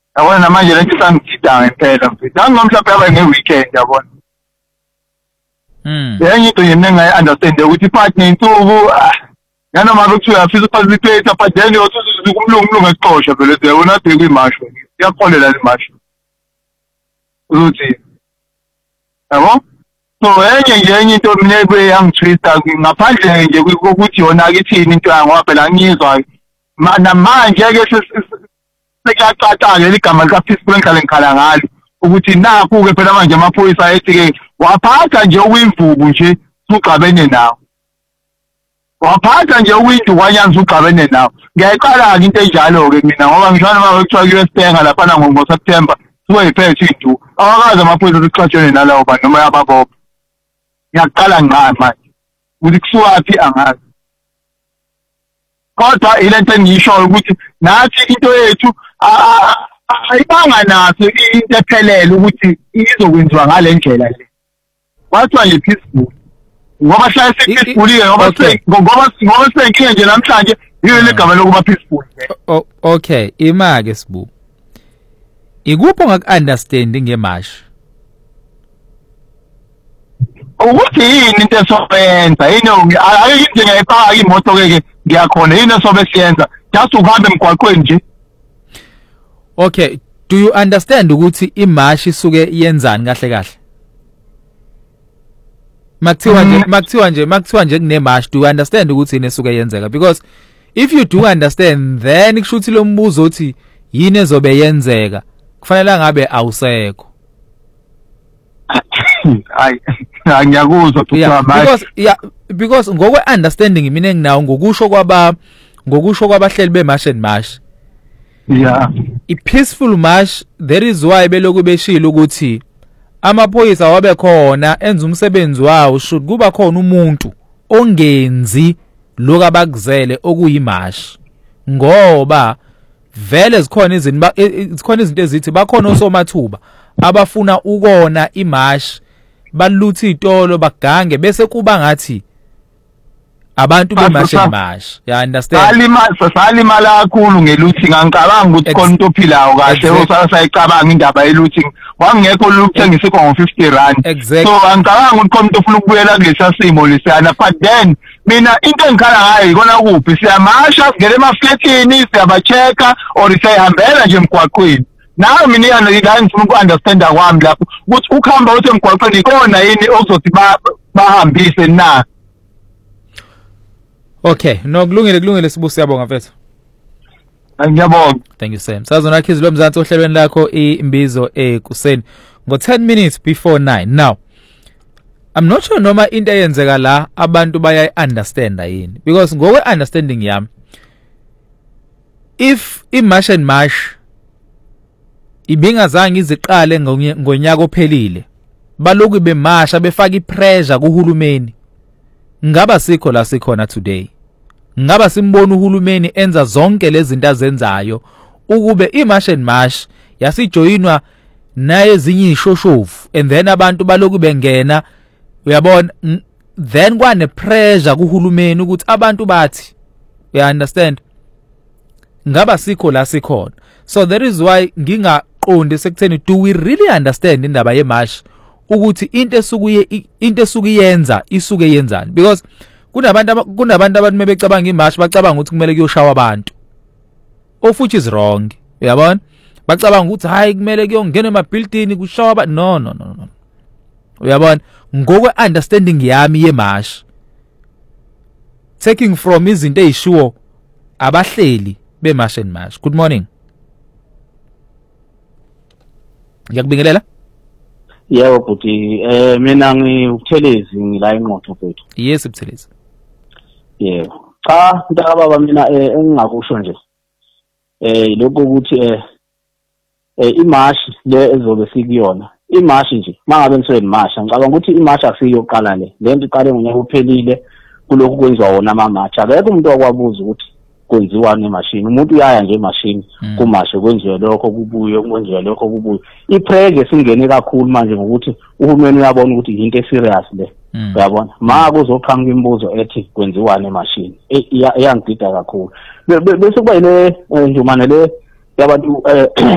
yabona namanje lento sangigida ngempela mfethu angomhlawumbe yaba ngeweekend yabona enye into yena engayi-understand ukuthi iparty nensuku yanoma kuthiwa afisa uphasiplate but then yosuzuzuka umlungu esixosha vele yabona ade kuyimasho iyakholela le masho ukuthi yabo so enye into mina ebeyangitwista ngaphandle nje ukuthi yona ke ithini into ngoba phela ngiyizwa manje ke sekuyacaca-ke igama lika-Peaceful engihlale ngikhala ngalo ukuthi nakhu-ke phela manje amaphoyisa ayethi-ke waphatha nje uwimvubu nje sugqabene nawo waphatha nje uwindu kwanyanza ugqabene nawo ngiyayiqala-ke into enjalo-ke mina ngoba ngishona uma kuthiwa ku-US laphana ngo-September suke yiphethe iy'ntu awakazi amaphoyisa sekuxatshene nalawo bantu noma yababopha ngiyaqala ngqala manje ukuthi kusuwaphi angazi kodwa ile nto engiyishoyo ukuthi nathi into yethu ayibanga naso into ephelele ukuthi izokwenziwa ngale ndlela le kwathiwa nje peaceful ngoba hlale se-peaceful-ke ngoba senkinga nje namhlanje yiyo legama lokuba peaceful. Okay, ima-ke Sibu, ikuphi ongaku-understandi ngemashi? Ukuthi yini into esobenza yini ayikho ngiyayipaka imoto-ke ngiyakhona yini esobe siyenza just ukuhamba emgwaqweni nje. Okay, do you understand ukuthi imashi isuke yenzani kahle kahle? Makuthiwa nje kunemashi, do you understand ukuthi yini esuke yenzeka? Because if you do understand, then kushuthi lo mbuzo uthi yini ezobe yenzeka kufanele ngabe awusekho. Hayi ngiyakuzwa because ngokwe understanding mina enginawo ngokusho kwabahleli beMarch and March. Yeah. I-peaceful march, that is why beloku beshilo ukuthi amaphoyisa wabe khona enza umsebenzi wawo should kuba khona umuntu ongenzi lokho abakuzele okuyimarch, ngoba vele zikhona izinto ezithi bakhona osomathuba abafuna ukona imarch balutha izitolo bagange bese kuba ngathi abantu beMarch and March. Ya understand? Salimala kakhulu ngeluthing, angicabanga ukuthi khona into ophilayo kahle osayicabanga indaba yeluthing. Wangekho lokuthengisa ngo-R50. So angicabanga ukuthi khona into ofuna ukubuyela kulesa simo lesiyana, but then mina into engikhala ngayo ikona kuphi, siyamasha singene emafletini siyabacheka or siyahambela nje emgwaqweni. Nawe mina la ngifuna uku-understanda kwami lapho ukuthi ukuhamba uthi emgwaqweni ikona yini okuzothi bahambise na. Okay, no kulungile Sibu, siyabonga mfethu. Ngiyabonga. Thank you Sam. Sazona Khizilo loMzansi ohlelweni lakho imbizo ekuseni ngo 10 minutes before 9. Now, I'm not sure noma into eyenzeka la abantu baya understand yini, because ngokwe understanding yami, if iMarch and March ibingazange iziqale ngonyaka ophelile baloku bemasha befaka ipressure kuhulumeni, ngaba sikho la sikhona today. Ngaba simbona uhulumeni enza zonke lezi zinto azenzayo ukube iMarch and March yasijoyinwa naye ezinye ishoshovu, and then abantu baloku bengena, uyabona, then kwane pressure kuhulumeni ukuthi abantu bathi, you understand, ngaba sikho la sikhona. So that is why ngingaqondi sekutheni do we really understand indaba yeMarch ukuthi into esuke yenza isuke yenzani, because kunabantu abantu mebecabanga iMarch bacabanga ukuthi kumele kuyoshawa abantu, of which is wrong. Uyabona, bacabanga ukuthi hayi kumele kuyongena emabuilding kushawa abantu. No. Uyabona, ngokwe understanding yami yeMarch, taking from izinto ezishuwo abahleli beMarch and March. Good morning. Ngiyakubingelela. Yebo buti, mina ngiUbuthelezi ngila eNqotho mfethu. Yes Ubuthelezi. Yebo. Cha mntakababa mina engingakusho nje. Lokho ukuthi iMarch le ezobe sikuyona. iMarch nje mangabe ngisweni March, ngicabanga ukuthi iMarch asiyoqala le. Lento iqale ngonyaka ophelile kulokhu kwenziwa wona amaMarch. Akekho umuntu okwabuza ukuthi kwenziwa nemashini. Umuntu uyaya nje emashini kumashe kwenziwe lokho kubuye kwenziwe lokho kubuye. Ipressure singene kakhulu manje ngokuthi uhulumeni uyabona ukuthi into eserious le. Uyabona, ma kuzoqhamuka imibuzo ethi kwenziwa nemashini iyangidida kakhulu. Bese kuba ile njumane le yabantu